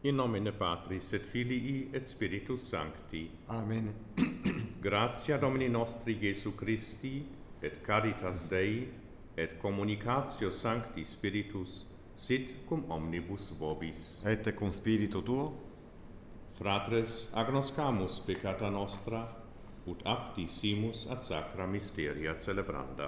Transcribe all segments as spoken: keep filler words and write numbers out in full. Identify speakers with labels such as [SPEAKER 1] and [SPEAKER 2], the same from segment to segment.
[SPEAKER 1] In nomine Patris et Filii et Spiritus Sancti.
[SPEAKER 2] Amen.
[SPEAKER 1] Gratia Domini nostri Iesu Christi, et caritas Dei, et communicatio Sancti Spiritus, sit cum omnibus vobis.
[SPEAKER 2] Et cum spiritu tuo.
[SPEAKER 1] Fratres, agnoscamus peccata nostra, ut apti simus ad sacra mysteria celebranda.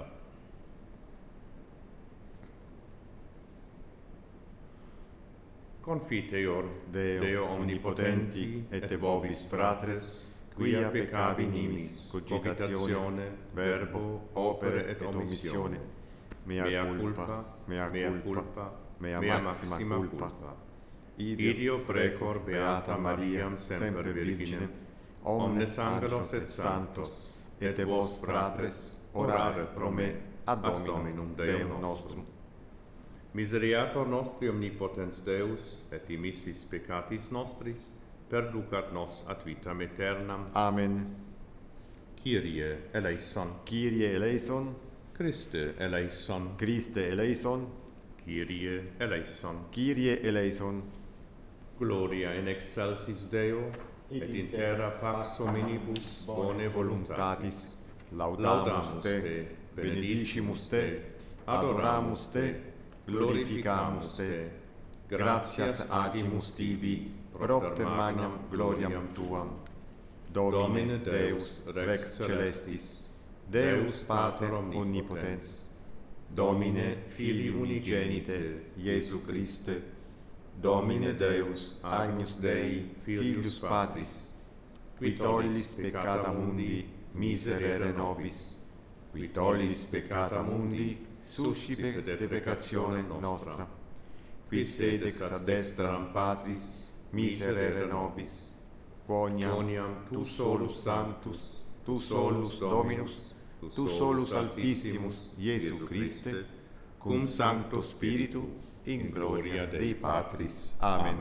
[SPEAKER 1] Confiteor
[SPEAKER 2] Deo,
[SPEAKER 1] Deo omnipotenti, et de vobis fratres, quia peccavi nimis, cogitatione, verbo, opere et omissione, mea culpa, mea culpa, mea maxima culpa. Ideo precor beata Mariam semper Virginem, omnes angelos et santos, et de vos fratres, orare pro me ad Dominum Deum nostrum. Miseriator nostri omnipotens Deus, et dimissis peccatis nostris, perducat nos ad vitam aeternam.
[SPEAKER 2] Amen.
[SPEAKER 1] Kyrie eleison.
[SPEAKER 2] Kyrie eleison.
[SPEAKER 1] Christe eleison.
[SPEAKER 2] Christe eleison.
[SPEAKER 1] Kyrie eleison.
[SPEAKER 2] Kyrie eleison.
[SPEAKER 1] Gloria in excelsis Deo, et, et in terra pax hominibus bone voluntatis.
[SPEAKER 2] Laudamus te, benedicimus te, adoramus te, glorificamus te, gratias agimus tibi, propter magnam gloriam tuam. Domine Deus, Rex Celestis, Deus Pater omnipotens, Domine Filii unigenite, Iesu Christe, Domine Deus, Agnus Dei, Filius Patris, qui tollis peccata mundi, miserere nobis, qui tollis peccata mundi, suscipe de peccatione nostra, qui sedex ad destram Patris, miserere nobis, quoniam tu solus sanctus, tu solus Dominus, tu solus altissimus, Iesu Christe, cum Sancto Spiritu, in gloria Dei Patris. Amen.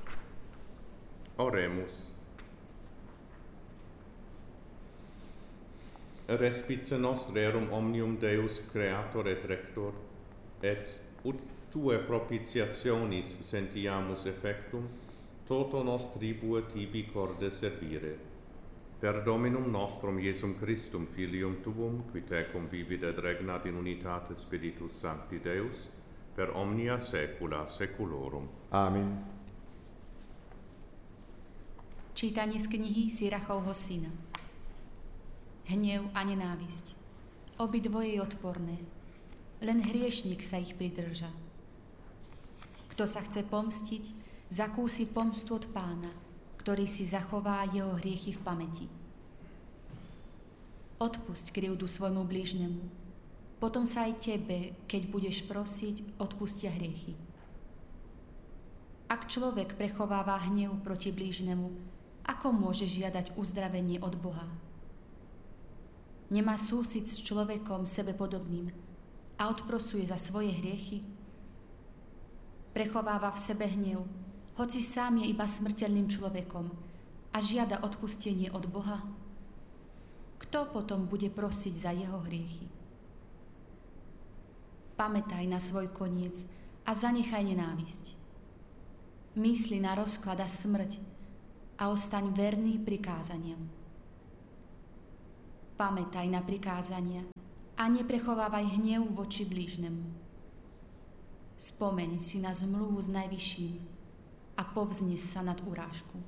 [SPEAKER 1] Oremus. Respice nos rerum omnium Deus Creator et Rector, et ut Tue propitiationis sentiamus effectum, toto nos tribue tibi corde servire. Per Dominum nostrum Iesum Christum, Filium Tuum, qui tecum vivit et regnat in unitate Spiritus Sancti Deus, per omnia saecula saeculorum.
[SPEAKER 2] Amen.
[SPEAKER 3] Čítanie z knihy Sirachovho syna. Hnev a nenávisť. Obidvoje je odporné. Len hriešnik sa ich pridrža. Kto sa chce pomstiť, zakúsi pomstu od Pána, ktorý si zachová jeho hriechy v pamäti. Odpusť krivdu svojmu blížnemu, potom sa aj tebe, keď budeš prosiť, odpustia hriechy. Ak človek prechováva hnev proti blížnemu, ako môže žiadať uzdravenie od Boha? Nemá súcit s človekom sebepodobným a odprosuje za svoje hriechy? Prechováva v sebe hnev, hoci sám je iba smrteľným človekom a žiada odpustenie od Boha? Kto potom bude prosiť za jeho hriechy? Pamätaj na svoj koniec a zanechaj nenávisť. Mysli na rozklad a smrť a ostaň verný prikázaniam. Pamätaj na prikázania a neprechovávaj hnev voči blížnemu. Spomeň si na zmluvu s Najvyšším a povznes sa nad urážku.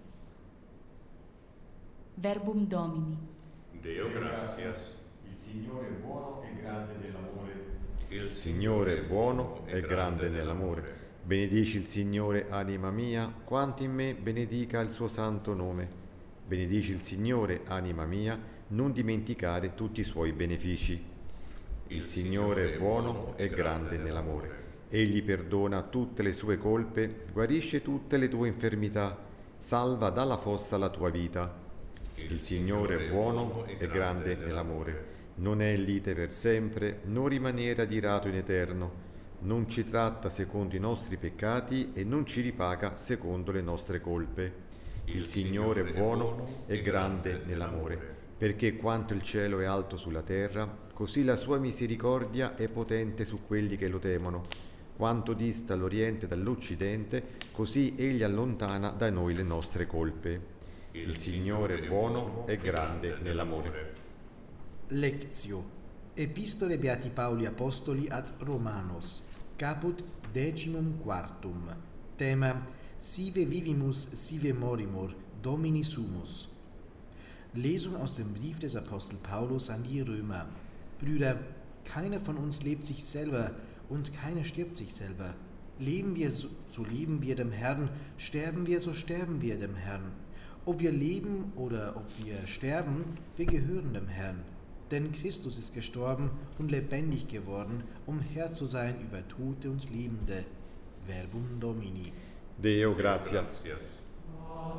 [SPEAKER 3] Verbum Domini.
[SPEAKER 1] Deo gratias.
[SPEAKER 2] Il Signore buono e grande nell'amore. Il Signore buono e grande nell'amore. Benedici il Signore, anima mia, quanto in me benedica il suo santo nome. Benedici il Signore, anima mia, non dimenticare tutti i suoi benefici. Il Signore è buono e grande nell'amore. Egli perdona tutte le sue colpe, guarisce tutte le tue infermità, salva dalla fossa la tua vita. Il Signore è buono e grande nell'amore. Non è lite per sempre, non rimanere adirato in eterno. Non ci tratta secondo i nostri peccati e non ci ripaga secondo le nostre colpe. Il Signore è buono e grande nell'amore, perché quanto il cielo è alto sulla terra, così la sua misericordia è potente su quelli che lo temono. quanto dista l'Oriente dall'Occidente, così Egli allontana da noi le nostre colpe. Il Signore è buono e grande nell'amore.
[SPEAKER 4] Lectio. Epistole Beati Pauli Apostoli ad Romanos, caput decimum quartum. Thema: Sive vivimus, sive morimur, Domini sumus. Lesung aus dem Brief des Apostel Paulus an die Römer. Brüder, keiner von uns lebt sich selber und keiner stirbt sich selber. Leben wir, so, so leben wir dem Herrn, sterben wir, so sterben wir dem Herrn. Ob wir leben oder ob wir sterben, wir gehören dem Herrn. Denn Christus ist gestorben und lebendig geworden, um Herr zu sein über Tote und Lebende. Verbum Domini.
[SPEAKER 2] Deo gratias.